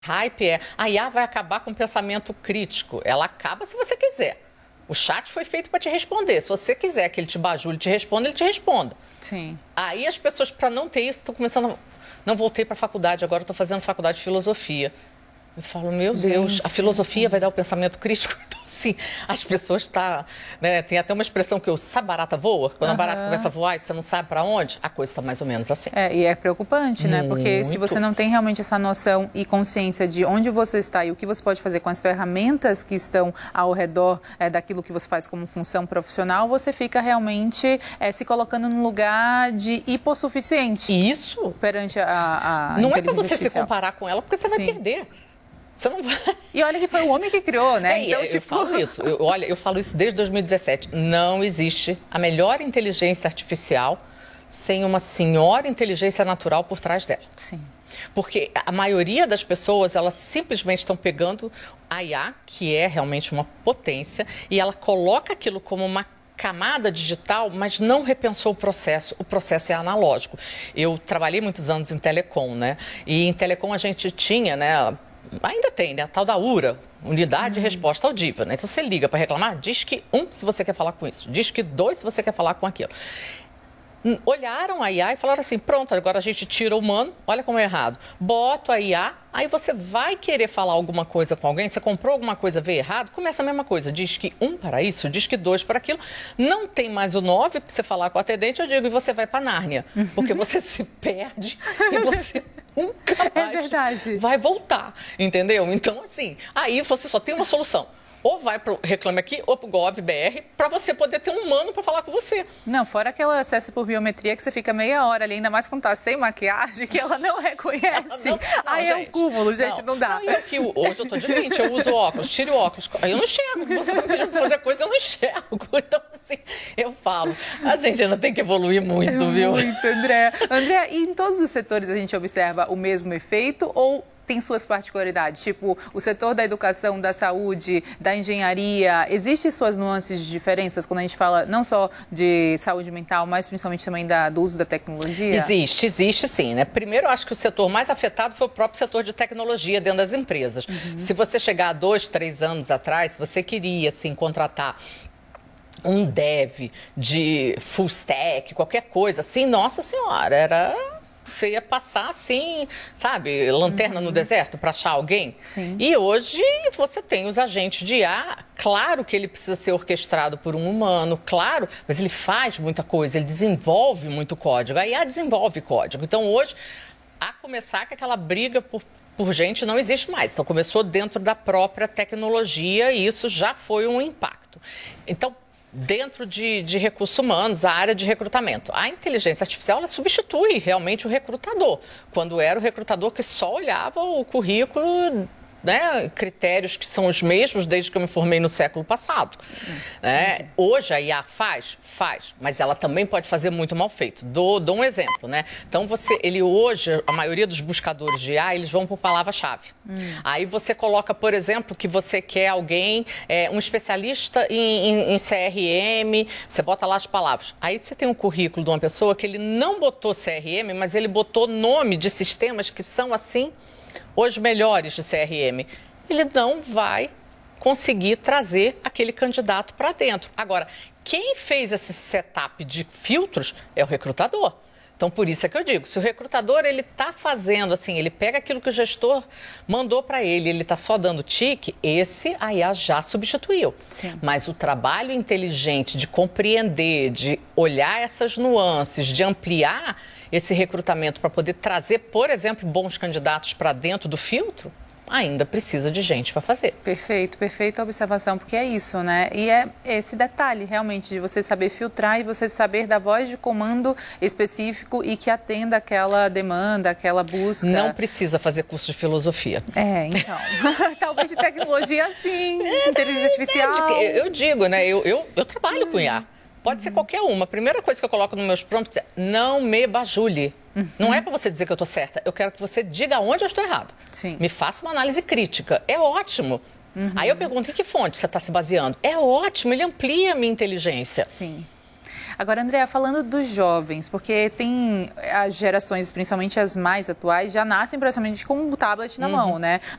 Hype é, a IA vai acabar com o pensamento crítico. Ela acaba se você quiser. O chat foi feito para te responder. Se você quiser que ele te bajule, te responda, ele te responda. Sim. Aí as pessoas, para não ter isso, estão começando... Não voltei para a faculdade, agora estou fazendo faculdade de filosofia. Eu falo, meu Deus, a filosofia vai dar o pensamento crítico. Então, assim, as pessoas né, tem até uma expressão que eu... Sabe barata voa? Quando a barata começa a voar e você não sabe para onde, a coisa está mais ou menos assim. E é preocupante, né? Porque se você não tem realmente essa noção e consciência de onde você está e o que você pode fazer com as ferramentas que estão ao redor daquilo que você faz como função profissional, você fica realmente se colocando num lugar de hipossuficiente. Isso. Perante a não é inteligência para você artificial. se comparar com ela, porque você vai perder. Você não vai... E olha que foi o homem que criou, né? Então, eu falo isso. Eu falo isso desde 2017. Não existe a melhor inteligência artificial sem uma senhora inteligência natural por trás dela. Sim. Porque a maioria das pessoas, elas simplesmente estão pegando a IA, que é realmente uma potência, e ela coloca aquilo como uma camada digital, mas não repensou o processo. O processo é analógico. Eu trabalhei muitos anos em telecom, né? E em telecom a gente tinha, né? Ainda tem, né? A tal da URA, Unidade de Resposta Audível, né? Então você liga para reclamar, diz que se você quer falar com isso, diz que se você quer falar com aquilo. Olharam a IA e falaram assim, pronto, agora a gente tira o humano, olha como é errado. Bota a IA, aí você vai querer falar alguma coisa com alguém, você comprou alguma coisa, vê errado, começa a mesma coisa, diz que para isso, diz que 2 para aquilo, não tem mais o 9 para você falar com o atendente, eu digo, e você vai para Nárnia, porque você se perde e você nunca mais vai voltar, entendeu? Então, assim, aí você só tem uma solução. Ou vai para o Reclame Aqui ou para o GovBR para você poder ter um humano para falar com você. Não, fora aquele acesso por biometria que você fica meia hora ali, ainda mais quando tá sem maquiagem, que ela não reconhece. Aí é um cúmulo, gente, não dá. Hoje eu tô de lente, eu uso óculos, tiro óculos, aí eu não enxergo. Você vai pedir para fazer coisa, eu não enxergo. Então, assim, eu falo, a gente ainda tem que evoluir muito, viu? Muito, André. André, e em todos os setores a gente observa o mesmo efeito ou tem suas particularidades? Tipo, o setor da educação, da saúde, da engenharia, existem suas nuances de diferenças quando a gente fala não só de saúde mental, mas principalmente também do uso da tecnologia? Existe sim, né? Primeiro, eu acho que o setor mais afetado foi o próprio setor de tecnologia dentro das empresas. Se você chegar a 2, 3 anos atrás, se você queria, assim, contratar um dev de full stack, qualquer coisa, assim, nossa senhora, você ia passar assim, sabe, lanterna no deserto para achar alguém. Sim. E hoje você tem os agentes de IA, claro que ele precisa ser orquestrado por um humano, claro, mas ele faz muita coisa, ele desenvolve muito código. A IA desenvolve código. Então hoje, a começar que aquela briga por gente não existe mais. Então começou dentro da própria tecnologia e isso já foi um impacto. Então, dentro de recursos humanos, a área de recrutamento. A inteligência artificial ela substitui realmente o recrutador, quando era o recrutador que só olhava o currículo, né, critérios que são os mesmos desde que eu me formei no século passado. Né? Hoje a IA faz, mas ela também pode fazer muito mal feito. Dou um exemplo, né? Então hoje, a maioria dos buscadores de IA, eles vão por palavra-chave. Aí você coloca, por exemplo, que você quer alguém, um especialista em CRM, você bota lá as palavras. Aí você tem um currículo de uma pessoa que ele não botou CRM, mas ele botou nome de sistemas que são assim, os melhores de CRM, ele não vai conseguir trazer aquele candidato para dentro. Agora, quem fez esse setup de filtros é o recrutador. Então, por isso é que eu digo, se o recrutador ele está fazendo assim, ele pega aquilo que o gestor mandou para ele está só dando tique, a IA já substituiu. Sim. Mas o trabalho inteligente de compreender, de olhar essas nuances, de ampliar esse recrutamento para poder trazer, por exemplo, bons candidatos para dentro do filtro, ainda precisa de gente para fazer. Perfeito, perfeita observação, porque é isso, né? E é esse detalhe, realmente, de você saber filtrar e você saber da voz de comando específico e que atenda aquela demanda, aquela busca. Não precisa fazer curso de filosofia. Então. Talvez de tecnologia, sim. Inteligência artificial. Eu digo, né? Eu trabalho com IA. Pode ser qualquer uma. A primeira coisa que eu coloco nos meus prompts é não me bajule. Não é para você dizer que eu estou certa. Eu quero que você diga onde eu estou errado. Sim. Me faça uma análise crítica. É ótimo. Aí eu pergunto, em que fonte você está se baseando? É ótimo, ele amplia a minha inteligência. Sim. Agora, Andréa, falando dos jovens, porque tem as gerações, principalmente as mais atuais, já nascem praticamente com um tablet na mão, né?